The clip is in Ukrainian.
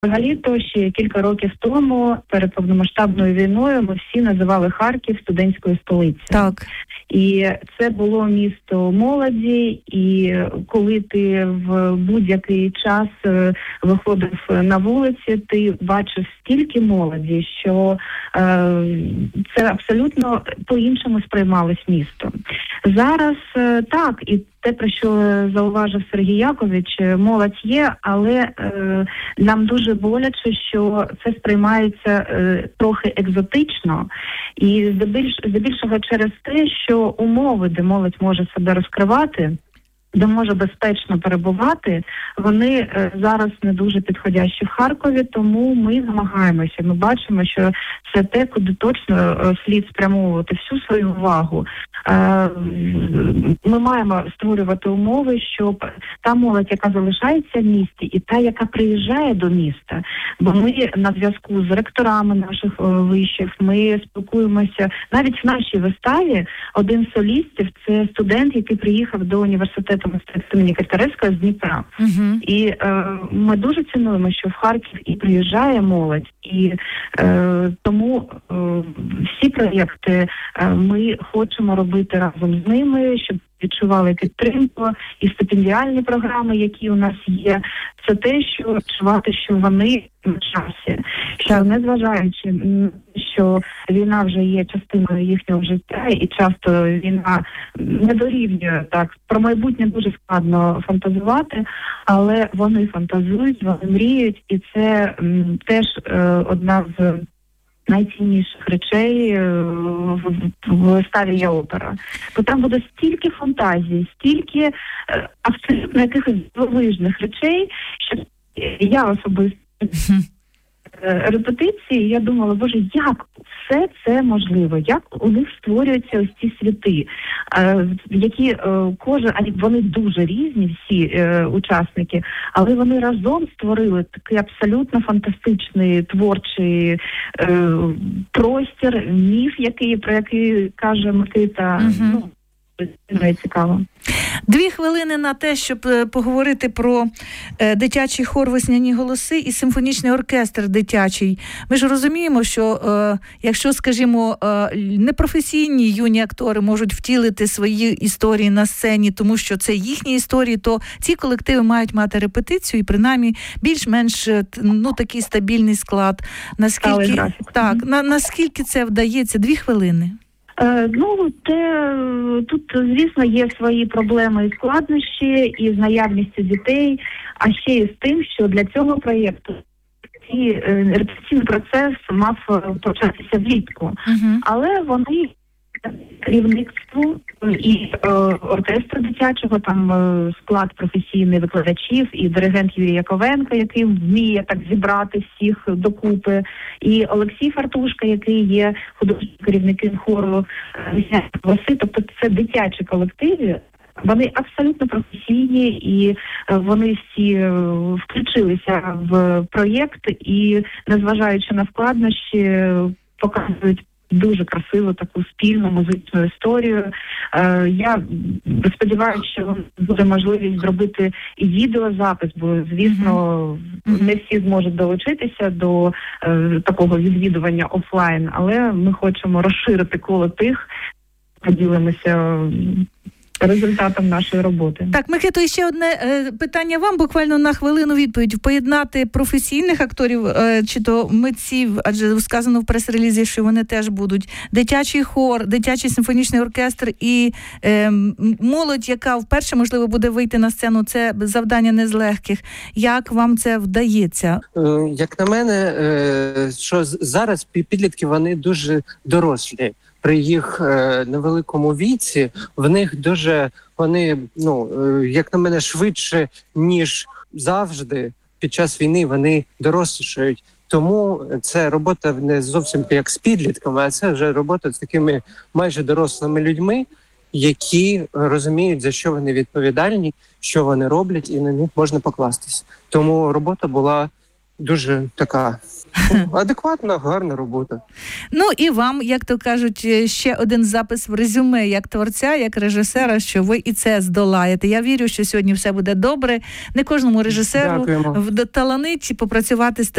Взагалі-то ще кілька років тому, перед повномасштабною війною, ми всі називали Харків студентською столицею. Так. І це було місто молоді, і коли ти в будь-який час виходив на вулиці, ти бачив стільки молоді, що це абсолютно по-іншому сприймалось місто. Зараз так, і те, про що зауважив Сергій Якович, молодь є, але нам дуже боляче, що це сприймається трохи екзотично, і здебільшого через те, що умови, де молодь може себе розкривати, де може безпечно перебувати, вони зараз не дуже підходящі в Харкові, тому ми намагаємося. Ми бачимо, що це те, куди точно слід спрямовувати всю свою увагу. Ми маємо створювати умови, щоб та молодь, яка залишається в місті, і та, яка приїжджає до міста, бо ми на зв'язку з ректорами наших вишів, ми спілкуємося. Навіть в нашій виставі один з солістів – це студент, який приїхав до університету мистецтв імені Котляревського з Дніпра. І ми дуже цінуємо, що в Харків і приїжджає молодь, і тому всі проєкти ми хочемо робити разом з ними, щоб відчували підтримку, і стипендіальні програми, які у нас є, це те, що відчувати, що вони на часі, що незважаючи, що війна вже є частиною їхнього життя, і часто війна не дорівнює, так, про майбутнє дуже складно фантазувати, але вони фантазують, вони мріють, і це теж одна з найцінніших речей в виставі «Я опера». Бо там буде стільки фантазій, стільки абсолютно якихось дивовижних речей, що я особисто репетиції, я думала, боже, як все це можливо? Як у них створюються ось ці світи, які вони дуже різні, всі учасники, але вони разом створили такий абсолютно фантастичний творчий простір, міф, про який каже Микита. Це цікаво. 2 хвилини на те, щоб поговорити про дитячий хор «Весняні голоси» і симфонічний оркестр дитячий. Ми ж розуміємо, що якщо, скажімо, непрофесійні юні актори можуть втілити свої історії на сцені, тому що це їхні історії, то ці колективи мають мати репетицію і принаймні більш-менш такий стабільний склад. Наскільки це вдається? 2 хвилини. Тут, звісно, є свої проблеми і складнощі, і з наявністю дітей, а ще й з тим, що для цього проєкту репетиційний процес мав початися влітку. Але вони керівництву і оркестру дитячого, там склад професійний викладачів, і диригент Юрій Яковенко, який вміє так зібрати всіх докупи, і Олексій Фартушка, який є художнім керівником хору «Весняні голоси». Тобто це дитячі колективи. Вони абсолютно професійні, і вони всі включилися в проєкт і, незважаючи на складнощі, показують дуже красиву таку спільну музичну історію. Я сподіваюся, що буде можливість зробити і відеозапис, бо, звісно, не всі зможуть долучитися до такого відвідування офлайн, але ми хочемо розширити коло тих, поділимося результатом нашої роботи. Так, Микито, і ще одне питання вам, буквально на хвилину відповідь. Поєднати професійних акторів чи то митців, адже сказано в прес-релізі, що вони теж будуть, дитячий хор, дитячий симфонічний оркестр і молодь, яка вперше, можливо, буде вийти на сцену, це завдання не з легких. Як вам це вдається? Як на мене, що зараз підлітки, вони дуже дорослі. При їх невеликому віці в них вони, як на мене, швидше, ніж завжди під час війни вони дорослішають. Тому це робота не зовсім як з підлітками, а це вже робота з такими майже дорослими людьми, які розуміють, за що вони відповідальні, що вони роблять, і на них можна покластися. Тому робота була дуже така адекватна, гарна робота. Ну і вам, як то кажуть, ще один запис в резюме як творця, як режисера, що ви і це здолаєте. Я вірю, що сьогодні все буде добре. Не кожному режисеру таланить попрацювати з